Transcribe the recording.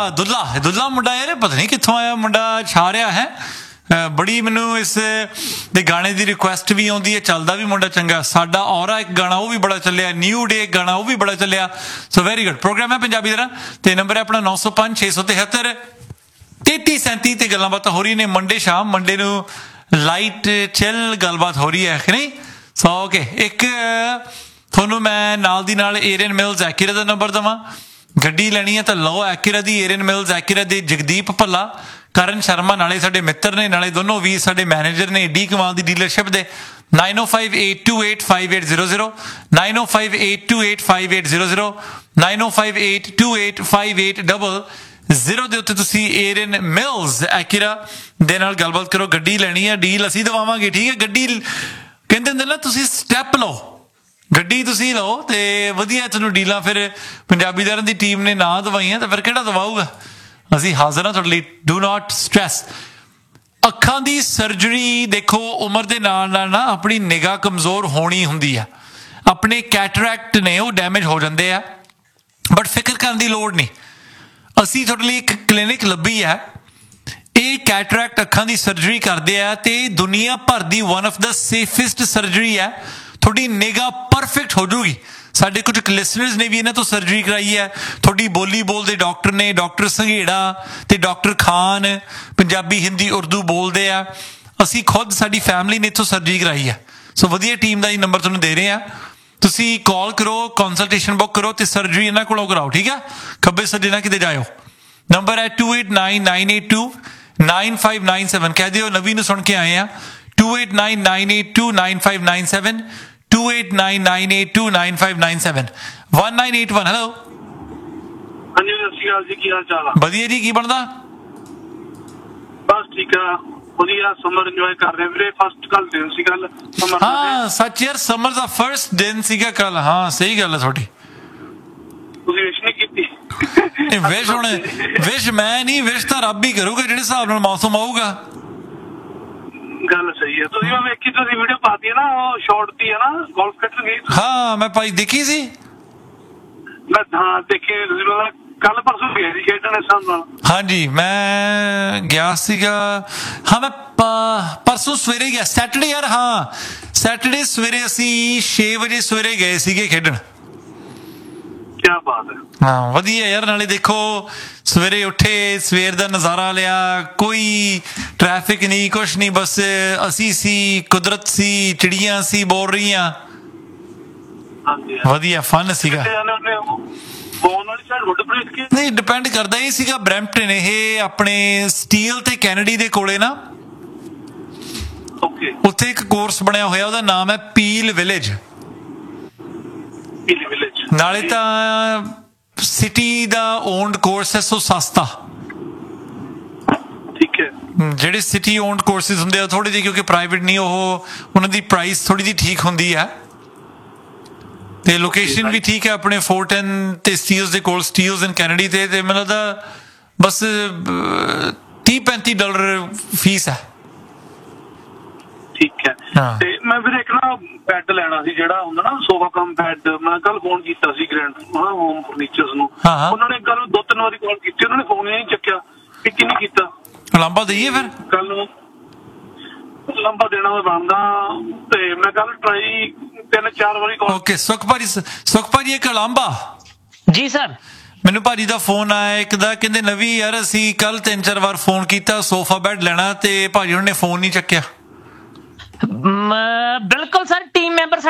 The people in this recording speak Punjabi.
ਦੁੱਲਾ ਮੁੰਡਾ ਯਾਰ ਪਤਾ ਨਹੀਂ ਕਿੱਥੋਂ ਆਇਆ ਮੁੰਡਾ ਛਾ ਰਿਹਾ ਹੈ ਬੜੀ ਮੈਨੂੰ ਇਸ ਦੇ ਗਾਣੇ ਦੀ ਰਿਕੁਐਸਟ ਵੀ ਆਉਂਦੀ ਹੈ ਚੱਲਦਾ ਵੀ ਮੁੰਡਾ ਚੰਗਾ ਸਾਡਾ ਔਰਾ ਇੱਕ ਗਾਣਾ ਉਹ ਵੀ ਬੜਾ ਚੱਲਿਆ ਨਿਊ ਡੇ ਗਾਣਾ ਉਹ ਵੀ ਬੜਾ ਚੱਲਿਆ ਸੋ ਵੈਰੀ ਗੁੱਡ ਪ੍ਰੋਗਰਾਮ ਹੈ ਪੰਜਾਬੀ ਦਾ ਤੇ ਨੰਬਰ ਹੈ ਆਪਣਾ 905 673 3337 ਤੇ ਗੱਲਾਂ ਬਾਤਾਂ ਹੋ ਰਹੀਆਂ ਨੇ ਮੰਡੇ ਸ਼ਾਮ ਮੰਡੇ ਨੂੰ ਲਾਈਟ ਚਿਲ ਗੱਲਬਾਤ ਹੋ ਰਹੀ ਹੈ ਕਿ ਨਹੀਂ ਸੋ ਓਕੇ ਇੱਕ ਤੁਹਾਨੂੰ ਮੈਂ ਨਾਲ ਦੀ ਨਾਲ ਏਰੀਅਨ ਮਿਲਸ ਐਕੀਰਾ ਦਾ ਨੰਬਰ ਦੇਵਾਂ ਗੱਡੀ ਲੈਣੀ ਹੈ ਤਾਂ ਲਓ ਐਕੀਰਾ ਦੀ ਏਰੀਅਨ ਮਿਲਸ ਐਕੀਰਾ ਦੇ ਜਗਦੀਪ ਭੱਲਾ ਕਰਨ ਸ਼ਰਮਾ ਨਾਲੇ ਸਾਡੇ ਮਿੱਤਰ ਨੇ ਨਾਲੇ ਦੋਨੋਂ ਵੀ ਸਾਡੇ ਮੈਨੇਜਰ ਨੇ ਡੀ ਕਮਾਲ ਦੀ ਡੀਲਰਸ਼ਿਪ ਦੇ 9058285800 9058285800 9058285800 ਦੇ ਉੱਤੇ ਤੁਸੀਂ ਏਰੀਅਨ ਮਿਲਸ ਐਕੀਰਾ ਦੇ ਨਾਲ ਗੱਲਬਾਤ ਕਰੋ ਗੱਡੀ ਲੈਣੀ ਹੈ ਡੀਲ ਅਸੀਂ ਦਵਾਵਾਂਗੇ ਠੀਕ ਹੈ ਗੱਡੀ ਕਹਿੰਦੇ ਹੁੰਦੇ ਨਾ ਤੁਸੀਂ ਸਟੈਪ ਲਓ ਗੱਡੀ ਤੁਸੀਂ ਲਓ ਤੇ ਵਧੀਆ ਤੁਹਾਨੂੰ ਡੀਲਾਂ ਫਿਰ ਪੰਜਾਬੀਦਾਰਾਂ ਦੀ ਟੀਮ ਨੇ ਨਾ ਦਵਾਈਆਂ ਤਾਂ ਫਿਰ ਕਿਹੜਾ ਦਵਾਊਗਾ ਅਸੀਂ ਹਾਜ਼ਰ ਹਾਂ ਤੁਹਾਡੇ ਲਈ ਡੂ ਨਾਟ ਸਟ੍ਰੈਸ ਅੱਖਾਂ ਦੀ ਸਰਜਰੀ ਦੇਖੋ ਉਮਰ ਦੇ ਨਾਲ ਨਾਲ ਨਾ ਆਪਣੀ ਨਿਗਾਹ ਕਮਜ਼ੋਰ ਹੋਣੀ ਹੁੰਦੀ ਆ ਆਪਣੇ ਕੈਟਰੈਕਟ ਨੇ ਉਹ ਡੈਮੇਜ ਹੋ ਜਾਂਦੇ ਆ ਬਟ ਫਿਕਰ ਕਰਨ ਦੀ ਲੋੜ ਨਹੀਂ ਅਸੀਂ ਤੁਹਾਡੇ ਲਈ ਇੱਕ ਕਲੀਨਿਕ ਲੱਭੀ ਹੈ ਇਹ ਕੈਟਰੈਕਟ ਅੱਖਾਂ ਦੀ ਸਰਜਰੀ ਕਰਦੇ ਆ ਤੇ ਦੁਨੀਆ ਭਰ ਦੀ one of the safest surgery ਹੈ ਤੁਹਾਡੀ ਨਿਗਾਹ ਪਰਫੈਕਟ ਹੋ ਜੂਗੀ ਸਾਡੇ ਕੁਝ ਲਿਸਨਰਸ ਨੇ ਵੀ ਇਹਨਾਂ ਤੋਂ ਸਰਜਰੀ ਕਰਾਈ ਹੈ ਤੁਹਾਡੀ ਬੋਲੀ ਬੋਲਦੇ ਡਾਕਟਰ ਨੇ ਡਾਕਟਰ ਸੰਘੇੜਾ ਤੇ ਡਾਕਟਰ ਖਾਨ ਪੰਜਾਬੀ ਹਿੰਦੀ ਉਰਦੂ ਬੋਲਦੇ ਆ ਅਸੀਂ ਖੁਦ ਸਾਡੀ ਫੈਮਿਲੀ ਨੇ ਇੱਥੋਂ ਸਰਜਰੀ ਕਰਾਈ ਹੈ ਸੋ ਵਧੀਆ ਟੀਮ ਦਾ ਹੀ ਨੰਬਰ ਤੁਹਾਨੂੰ ਦੇ ਰਹੇ ਆ ਤੁਸੀਂ ਕਾਲ ਕਰੋ ਕੰਸਲਟੇਸ਼ਨ ਬੁੱਕ ਕਰੋ ਤੇ ਸਰਜਰੀ ਇਹਨਾਂ ਕੋਲੋਂ ਕਰਾਓ ਠੀਕ ਆ ਖੱਬੇ ਸੱਜੇ ਨਾ ਕਿਤੇ ਜਾਇਓ ਨੰਬਰ ਹੈ 2899829597 ਕਹਿ ਦਿਓ ਨਵੀਂ ਨੂੰ ਸੁਣ ਕੇ ਆਏ ਆ 2899829597 2899829597 1981 ਹੈਲੋ ਹਾਂਜੀ ਸਤਿ ਸ਼੍ਰੀ ਅਕਾਲ ਜੀ ਕੀ ਹਾਲ ਚਾਲ ਆ ਵਧੀਆ ਜੀ ਕੀ ਬਣਦਾ ਬਸ ਠੀਕ ਆ ਵਧੀਆ ਸਮਰ ਇੰਜੋਏ ਕਰ ਰਹੇ ਵੀਰੇ ਫਸਟ ਕੱਲ ਦਿਨ ਸੀ ਕੱਲ ਸਮਰ ਹਾਂ ਸੱਚ ਯਾਰ ਸਮਰ ਦਾ ਫਰਸਟ ਦਿਨ ਸੀਗਾ ਕੱਲ ਹਾਂ ਸਹੀ ਗੱਲ ਹੈ ਤੁਹਾਡੀ ਤੁਸੀਂ ਵਿਸ਼ ਨਹੀਂ ਕੀਤੀ ਵਿਸ਼ ਹੁਣ ਵਿਸ਼ ਮੈਂ ਨਹੀਂ ਵਿਸ਼ ਤਾਂ ਰੱਬ ਹੀ ਕਰੂਗਾ ਜਿਹੜੇ ਹਿਸਾਬ ਨਾਲ ਮੌਸਮ ਆਊਗਾ ਗੱਲ ਸਹੀ ਹੈ ਤੁਸੀਂ ਵੇਖੀ ਤੁਸੀਂ ਵੀਡੀਓ ਪਾਤੀ ਹੈ ਨਾ ਉਹ ਸ਼ਾਰਟ ਦੀ ਹੈ ਨਾ ਗੋਲਫ ਖੇਡਣ ਗਈ ਹਾਂ ਮੈਂ ਭਾਈ ਦੇਖੀ ਸੀ ਮੈਂ ਹਾਂ ਦੇਖੀ ਤੁਸੀਂ ਕੱਲ ਪਰਸੋਂ ਗਏ ਸੀ ਖੇਡਣ ਇਸ ਨਾਲ ਹਾਂਜੀ ਮੈਂ ਗਿਆ ਸੀਗਾ ਹਾਂ ਮੈਂ ਪਰਸੋਂ ਸਵੇਰੇ ਗਿਆ ਸੈਟਰਡੇ ਯਾਰ ਹਾਂ ਸੈਟਰਡੇ ਸਵੇਰੇ ਅਸੀਂ 6 ਵਜੇ ਸਵੇਰੇ ਗਏ ਸੀਗੇ ਖੇਡਣ ਕਿਆ ਬਾਤ ਹੈ ਹਾਂ ਵਧੀਆ ਯਾਰ ਨਾਲੇ ਦੇਖੋ ਸਵੇਰੇ ਉੱਠੇ ਸਵੇਰ ਦਾ ਨਜ਼ਾਰਾ ਲਿਆ ਕੋਈ ਟ੍ਰੈਫਿਕ ਨਹੀਂ ਕੁਛ ਨਹੀਂ ਬਸ ਅਸੀਂ ਸੀ ਕੁਦਰਤ ਸੀ ਚਿੜੀਆਂ ਸੀ ਬੋਲ ਰਹੀਆਂ ਵਧੀਆ ਫਨ ਸੀਗਾ ਨਹੀਂ ਡਿਪੈਂਡ ਕਰਦਾ ਇਹ ਸੀਗਾ ਬਰੈਂਪਟਨ ਇਹ ਆਪਣੇ ਸਟੀਲ ਤੇ ਕੈਨੇਡੀ ਦੇ ਕੋਲੇ ਨਾ ਉੱਥੇ ਇੱਕ ਕੋਰਸ ਬਣਿਆ ਹੋਇਆ ਉਹਦਾ ਨਾਮ ਹੈ ਪੀਲ ਵਿਲੇਜ ਨਾਲੇ ਤਾਂ ਸਿਟੀ ਦਾ ਓਨਡ ਕੋਰਸ ਹੈ ਸੋ ਸਸਤਾ ਠੀਕ ਹੈ ਜਿਹੜੇ ਸਿਟੀ ਓਨਡ ਕੋਰਸਿਸ ਹੁੰਦੇ ਆ ਥੋੜੇ ਜਿਹੇ ਕਿਉਂਕਿ ਪ੍ਰਾਈਵੇਟ ਨਹੀਂ ਉਹ ਉਹਨਾਂ ਦੀ ਪ੍ਰਾਈਸ ਥੋੜੀ ਜਿਹੀ ਠੀਕ ਹੁੰਦੀ ਹੈ ਤੇ ਲੋਕੇਸ਼ਨ ਵੀ ਠੀਕ ਹੈ ਆਪਣੇ ਫੋਰਟਨ ਤੇ ਸਟੀਲਸ ਦੇ ਕੋਲ ਸਟੀਲਸ ਇਨ ਕੈਨੇਡੀ ਤੇ ਮੈਨੂੰ ਲੱਗਦਾ ਬਸ $30-35 ਫੀਸ ਹੈ ਠੀਕ ਹੈ ਤੇ ਮੈਂ ਫਿਰ ਇੱਕ ਨਾ ਬੈੱਡ ਲੈਣਾ ਸੀ ਜਿਹੜਾ ਹੁੰਦਾ ਨਾ ਸੋਫਾ ਕਮ ਬੈੱਡ ਮੈਂ ਕੱਲ ਫੋਨ ਕੀਤਾ ਸੀ ਗ੍ਰੈਂਡ ਹੋਮ ਫਰਨੀਚਰਸ ਨੂੰ ਉਹਨਾਂ ਨੇ ਕੱਲ 2-3 ਵਾਰੀ ਕਾਲ ਕੀਤੀ ਉਹਨਾਂ ਨੇ ਫੋਨ ਹੀ ਨਹੀਂ ਚੱਕਿਆ ਪਿਕ ਹੀ ਨਹੀਂ ਕੀਤਾ ਲਾਂਬਾ ਦਈਏ ਫਿਰ ਕੱਲ ਨੂੰ ਲੰਬਾ ਦੇਣਾ ਬਣਦਾ ਤੇ ਮੈਂ ਕੱਲ ਟਰਾਈ 3-4 ਵਾਰੀ ਕਾਲ ਓਕੇ ਸੁਖ ਭਾਜੀ ਇੱਕ ਲਾਂਬਾ ਜੀ ਸਰ ਮੈਨੂੰ ਭਾਜੀ ਦਾ ਫੋਨ ਆਇਆ ਇੱਕ ਦਾ ਕਹਿੰਦੇ ਨਵੀਂ ਯਾਰ ਅਸੀਂ ਕੱਲ 3-4 ਵਾਰ ਫੋਨ ਕੀਤਾ ਸੋਫਾ ਬੈੱਡ ਲੈਣਾ ਤੇ ਭਾਜੀ ਉਹਨਾਂ ਨੇ ਫੋਨ ਨਹੀਂ ਚੱਕਿਆ ਬਿਲਕੁਲ ਸਰ